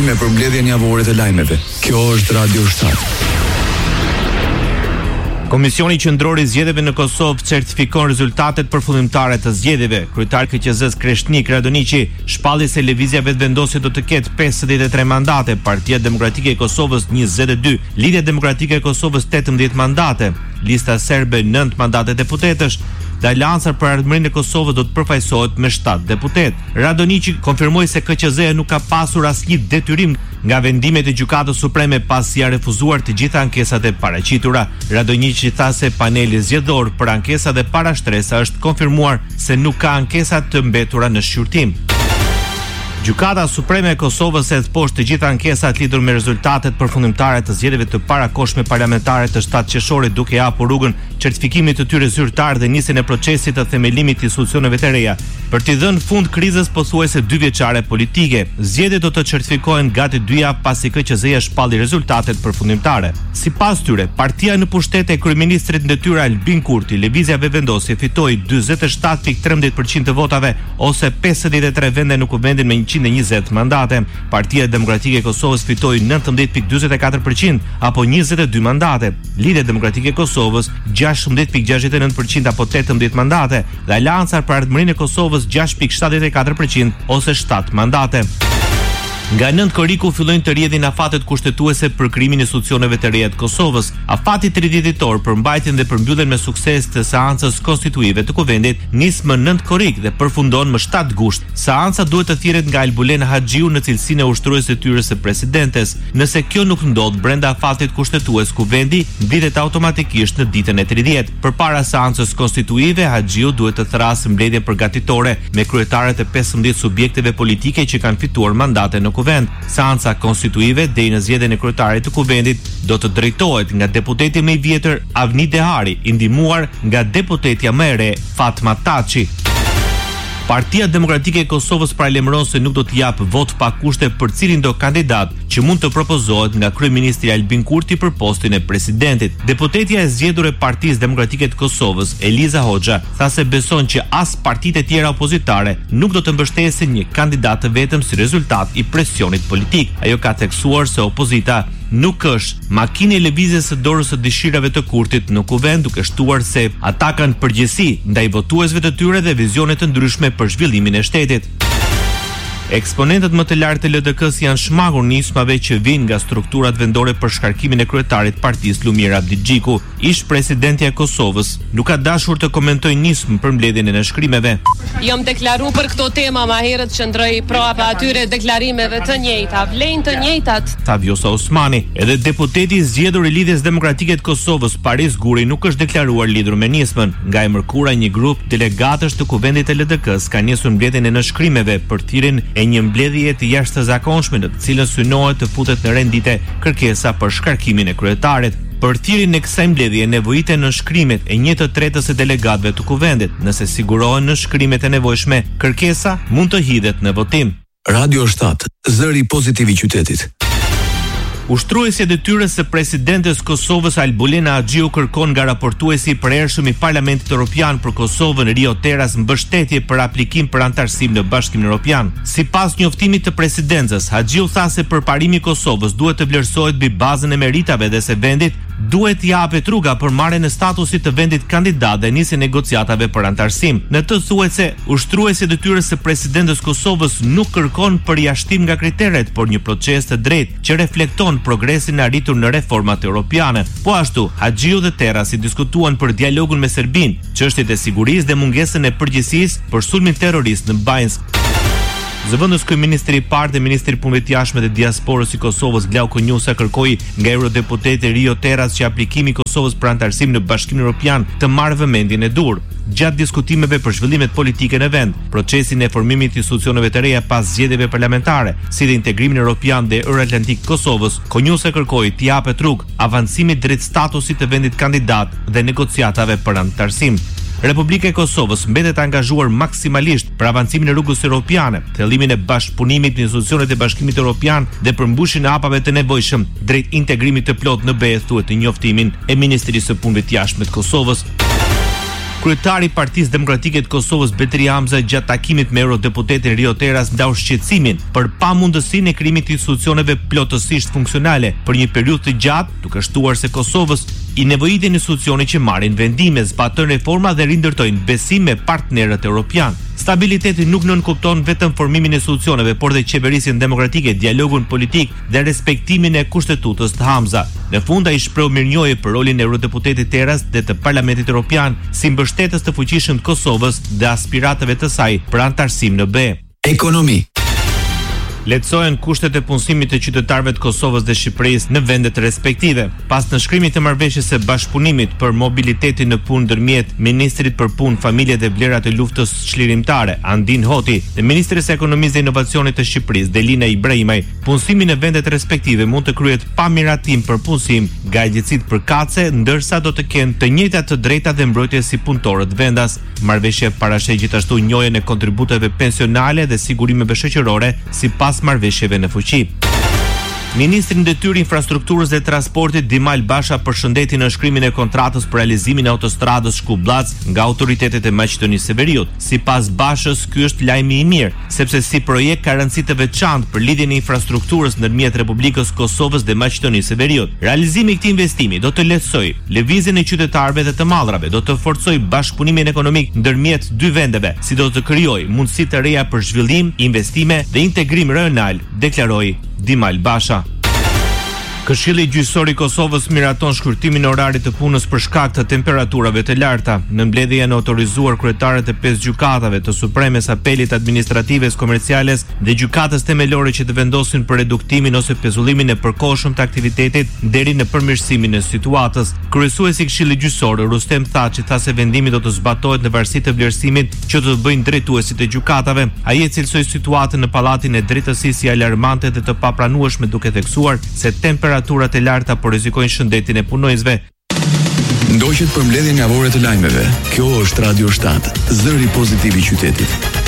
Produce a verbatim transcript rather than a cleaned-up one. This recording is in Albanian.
informime për mbledhjen javore të lajmeve. Kjo është Radio shtat. Komisioni Qendror i Zgjedhjeve në Kosovë certifikon rezultatet përfundimtare të zgjedhjeve. Kryetari i K Q Z-s Kreshnik Radoniqi shpalli se lëvizja vetëvendosje do të ketë pesëdhjetë e tre mandate, Partia Demokratike e Kosovës njëzet e dy, Lidhja Demokratike e Kosovës tetëmbëdhjetë mandate, Lista Serbe nëntë mandate deputetësh, dhe Aleanca për Ardhmërinë e Kosovës do të përfaqësohet me shtatë deputet. Radoniqi konfirmoi se K Q Z-ja nuk ka pasur asnjë detyrim nga vendimet e Gjykatës Supreme pasi ia refuzuar të gjitha ankesat e paraqitura. Radoniqi tha se paneli zgjedhor për ankesat e parashtresa është konfirmuar se nuk ka ankesa të mbetura në shqyrtim. Gjykata Supreme e Kosovës e poshtë të gjitha ankesat lidhur me rezultatet përfundimtare të zgjedhjeve të parakohshme parlamentare të shtatë qershorit, duke hapur rrugën certifikimit të tyre zyrtar dhe nisjen e procesit të themelimit të institucioneve të reja për t'i dhënë fund krizës pothuajse dy vjeçare politike. Zgjedhjet do të certifikohen gati dy javë pasi K Q Z-ja shpalli rezultatet përfundimtare. Sipas tyre, partia në pushtet e kryeministrit në detyrë Albin Kurti, lëvizja vetëvendosje fitoi dyzet e shtatë pikë trembëdhjetë përqind të votave ose pesëdhjetë e tre vende në kuvendin me njëqind e njëzet mandate. Partia Demokratike e Kosovës fitoi nëntëmbëdhjetë pikë dyzet e katër përqind apo njëzet e dy mandate. Lidhja Demokratike e Kosovës gjashtëmbëdhjetë pikë gjashtëdhjetë e nëntë përqind apo tetëmbëdhjetë mandate dhe Aleanca për Ardhmërinë e Kosovës gjashtë pikë shtatëdhjetë e katër përqind ose shtatë mandate. Nga nëntë korriku fillojnë të rrjedhin afatet kushtetuese për krimin e institucioneve të reja të Kosovës. Afati tridhjetë ditor për mbajtjen dhe përmbylljen me sukses të seancës konstituive të kuvendit nis më nëntë korrik dhe përfundon më shtatë gusht. Seanca duhet të thirret nga Albulena Haxhiu në cilësinë e ushtruese detyrës së presidentes. Nëse kjo nuk ndodh brenda afatit kushtetues, kuvendi mblidhet automatikisht në ditën e tridhjetë. Përpara seancës konstituive, Haxhiu duhet të thrasë mbledhjen përgatitore me kryetarët e pesëmbëdhjetë subjekteve politike që kanë fituar mandate në kuvend. Seanca konstituive deri në zgjedhjen e kryetarit të kuvendit do të drejtohet nga deputeti më i vjetër Avni Dehari, i ndihmuar nga deputetja më e re Fatma Taçi. Partia Demokratike e Kosovës paralajmëron se nuk do të jap vot pa kushte për cilin do kandidat që mund të propozohet nga kryeministri Albin Kurti për postin e presidentit. Deputetja e zgjedhur e Partisë Demokratike të Kosovës, Eliza Hoxha, tha se beson që as partitë e tjera opozitare nuk do të mbështesin një kandidat të vetëm si rezultat i presionit politik. Ajo ka theksuar se opozita nuk është makinë e lëvizjes së dorës së dëshirave të Kurtit në kuvend, duke shtuar se ata kanë përgjegjësi ndaj votuesve të tyre dhe vizione të ndryshme për zhvillimin e shtetit. Eksponentët më të lartë të L D K-s janë shmangur nismave që vijnë nga strukturat vendore për shkarkimin e kryetarit partisë Lumir Abdigjiku. Ish presidentja e Kosovës nuk ka dashur të komentojë nismën për mbledhjen e nënshkrimeve. Jam deklaruar për këto tema më herët që ndroi prapa atyre deklarimeve të njëjta, vlen të njëjtat. Tha Vjosa Osmani. Edhe deputeti i zgjedhur i Lidhjes Demokratike të Kosovës, Paris Guri, nuk është deklaruar lidhur me nismën. Nga e mërkura, një grup delegatësh të kuvendit të L D K-s ka nisur mbledhjen e nënshkrimeve për thirrjen e një mbledhjeje të jashtëzakonshme në të cilën synohet të futet në rendite kërkesa për shkarkimin e kryetarit. Për thirrjen e kësaj mbledhjeje nevojiten nënshkrimet e një të tretës së delegatëve të kuvendit. Nëse sigurohen nënshkrimet e nevojshme, kërkesa mund të hidhet në votim. Radio shtat, zëri pozitiv i qytetit. Ushtruesja e detyrës së presidentes Kosovës Albulena Haxhiu kërkon nga raportuesi i përhershëm i Parlamentit Evropian për Kosovën Rio Teras mbështetje për aplikim për antarësim në Bashkimin Evropian. Sipas njoftimit të presidencës, Haxhiu tha se përparimi i Kosovës duhet të vlerësohet mbi bazën e meritave dhe se vendit duhet t'i japet rruga për marrjen e statusit të vendit kandidat dhe nisjen e negociatave për antarësim. Në të thuhet se ushtruesi i detyrës së presidentes Kosovës nuk kërkon përjashtim nga kriteret, por një proces të drejtë që reflekton progresin e arritur në reformat europiane. Po ashtu, Haxhiu dhe Terasi diskutuan për dialogun me Serbinë, çështjet e sigurisë dhe mungesën e përgjegjësisë për sulmin terrorist në Bajnsk. Zëvendës kryeministri i parë dhe ministri i punëve të jashtme dhe diasporës i Kosovës Glauko Njusa kërkoi nga eurodeputeti Rio Teras që aplikimi i Kosovës për antarësim në Bashkimin Evropian të marrë vëmendjen e dur. Gjatë diskutimeve për zhvillimet politike në vend, procesin e formimit të institucioneve të reja pas zgjedhjeve parlamentare, si dhe integrimin evropian dhe euroatlantik Kosovës, Konjusa kërkoi t'i japet rrugë avancimit drejt statusit të vendit kandidat dhe negociatave për antarësim. Republika e Kosovës mbetet angazhuar maksimalisht për avancimin e rrugës europiane, thellimin e bashkëpunimit në institucionet e Bashkimit Evropian dhe përmbushjen e hapave të nevojshëm drejt integrimit të plot në B E, thuhet në njoftimin e Ministrisë së Punëve të Jashtme të Kosovës. Kryetari i Partisë Demokratike të Kosovës Betri Hamza gjatë takimit me eurodeputetin Rio Teras ndau shqetësimin për pamundësinë e krijimit të institucioneve plotësisht funksionale për një periudhë të gjatë, duke shtuar se Kosovës i nevojitin institucione që marrin vendime, zbatojnë reforma dhe rindërtojnë besim me partnerët evropian. Stabiliteti nuk nënkupton vetëm formimin e institucioneve, por dhe qeverisjen demokratike, dialogun politik dhe respektimin e kushtetutës të Hamza. Në fund ai shpreu mirënjohje për rolin e eurodeputetit Teras dhe të Parlamentit Evropian si mbështetës të fuqishëm të Kosovës dhe aspiratëve të saj për antarësim në B E. Ekonomi. Lehtësohen kushtet e punësimit të qytetarëve të Kosovës dhe Shqipërisë në vendet respektive. Pas nënshkrimit të marrëveshjes së bashkëpunimit për mobilitetin në punë ndërmjet Ministrit për Punë, Familje dhe Vlerat të Luftës Çlirimtare, Andin Hoti, dhe Ministres së Ekonomisë dhe Inovacionit të Shqipërisë, Delina Ibrahimaj, punësimi në vendet respektive mund të kryhet pa miratim për punësim nga agjencitë përkatëse, ndërsa do të kenë të njëjtat të drejta dhe mbrojtje si punëtorët vendas. Marrëveshja parasheh gjithashtu njojën e kontributeve pensionale dhe sigurimeve shoqërore sipas marrëveshjeve në fuqi. Ministri në detyrë infrastrukturës dhe transportit Dimal Basha përshëndeti nënshkrimin e kontratës për realizimin e autostradës Shkup-Blac nga autoritetet e Maqedonisë së Veriut. Sipas Bashës, ky është lajmi i mirë, sepse si projekt ka rëndësi të veçantë për lidhjen e infrastrukturës ndërmjet Republikës Kosovës dhe Maqedonisë së Veriut. Realizimi i këtij investimi do të lehtësojë lëvizjen e qytetarëve dhe të mallrave, do të forcojë bashkëpunimin ekonomik ndërmjet dy vendeve, si do të krijojë mundësi të reja për zhvillim, investime dhe integrim rajonal, deklaroi Dimal Basha. Këshilli Gjyqësor i Kosovës miraton shkurtimin e orarit të punës për shkak të temperaturave të larta. Në mbledhje janë autorizuar kryetarët e pesë gjykatave të Supremes, Apelit, Administratives, Komerciales dhe gjykatës themelore që të vendosin për reduktimin ose pezullimin e përkohshëm të aktivitetit deri në përmirësimin e situatës. Kryesuesi i Këshillit Gjyqësor Rustem Thaçi tha se vendimi do të zbatohet në varësi të vlerësimit që do të bëjnë drejtuesit e gjykatave. Ai e cilësoi situatën në Pallatin e Drejtësisë si alarmante dhe të papranueshme, duke theksuar se temperaturat e larta po rrezikojnë shëndetin e punonjësve. Ndoqët për mbledhjen javore të lajmeve. Kjo është Radio shtat, zëri pozitiv i qytetit.